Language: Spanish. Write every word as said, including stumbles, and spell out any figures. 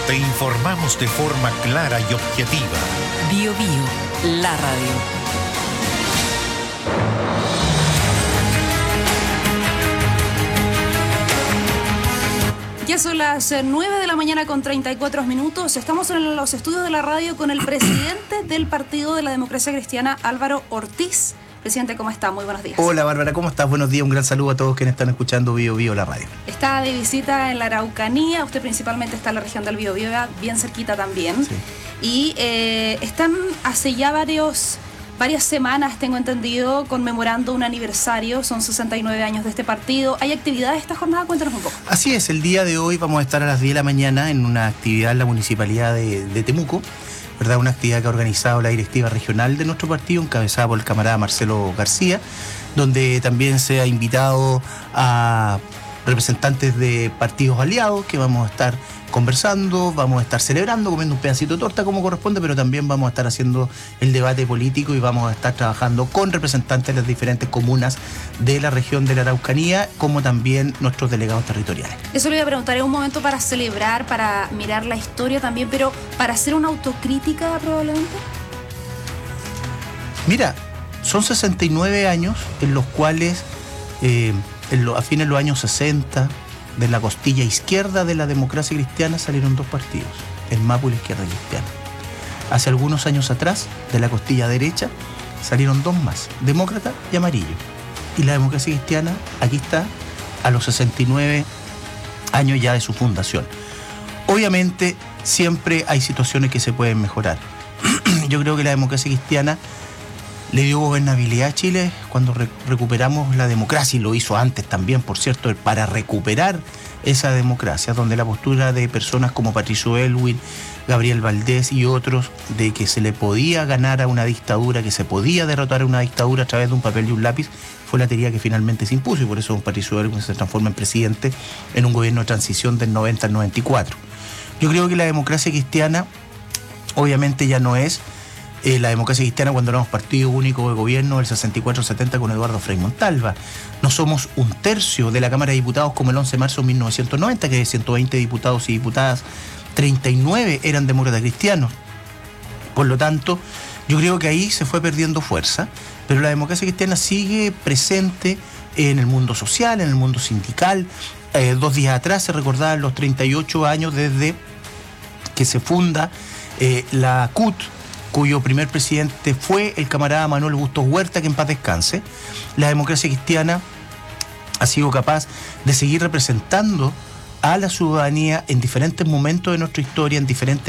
Te informamos de forma clara y objetiva. Bio Bio, la radio. Ya son las nueve de la mañana con treinta y cuatro minutos. Estamos en los estudios de la radio con el presidente del Partido de la Democracia Cristiana, Álvaro Ortiz. Presidente, ¿cómo está? Muy buenos días. Hola, Bárbara, ¿cómo estás? Buenos días, un gran saludo a todos quienes están escuchando Bio Bio, la radio. Está de visita en la Araucanía, usted principalmente está en la región del Biobío, bien cerquita también. Sí. Y eh, están hace ya varios... varias semanas, tengo entendido, conmemorando un aniversario, son sesenta y nueve años de este partido. ¿Hay actividades esta jornada? Cuéntanos un poco. Así es, el día de hoy vamos a estar a las diez de la mañana en una actividad en la Municipalidad de, de Temuco, ¿verdad? Una actividad que ha organizado la directiva regional de nuestro partido, encabezada por el camarada Marcelo García, donde también se ha invitado a representantes de partidos aliados que vamos a estar conversando, vamos a estar celebrando, comiendo un pedacito de torta como corresponde, pero también vamos a estar haciendo el debate político y vamos a estar trabajando con representantes de las diferentes comunas de la región de la Araucanía, como también nuestros delegados territoriales. Eso le voy a preguntar, es un momento para celebrar, para mirar la historia también, pero para hacer una autocrítica probablemente. Mira, son sesenta y nueve años en los cuales eh, en lo, a fines de los años sesenta, de la costilla izquierda de la democracia cristiana salieron dos partidos, el MAPU y la Izquierda Cristiana. Hace algunos años atrás, de la costilla derecha, salieron dos más, Demócrata y Amarillo. Y la democracia cristiana, aquí está, a los sesenta y nueve años ya de su fundación. Obviamente, siempre hay situaciones que se pueden mejorar. Yo creo que la democracia cristiana le dio gobernabilidad a Chile cuando re- recuperamos la democracia, y lo hizo antes también, por cierto, para recuperar esa democracia, donde la postura de personas como Patricio Aylwin, Gabriel Valdés y otros, de que se le podía ganar a una dictadura, que se podía derrotar a una dictadura a través de un papel y un lápiz, fue la teoría que finalmente se impuso, y por eso Patricio Aylwin se transforma en presidente en un gobierno de transición del noventa al noventa y cuatro. Yo creo que la democracia cristiana obviamente ya no es Eh, la democracia cristiana cuando éramos partido único de gobierno del sesenta y cuatro setenta con Eduardo Frei Montalva. No somos un tercio de la Cámara de Diputados como el once de marzo de mil novecientos noventa, que de ciento veinte diputados y diputadas, treinta y nueve eran demócratas cristianos. Por lo tanto, yo creo que ahí se fue perdiendo fuerza, pero la democracia cristiana sigue presente en el mundo social, en el mundo sindical. Eh, dos días atrás se recordaban los treinta y ocho años desde que se funda eh, la C U T, cuyo primer presidente fue el camarada Manuel Bustos Huerta, que en paz descanse. La democracia cristiana ha sido capaz de seguir representando a la ciudadanía en diferentes momentos de nuestra historia, en diferentes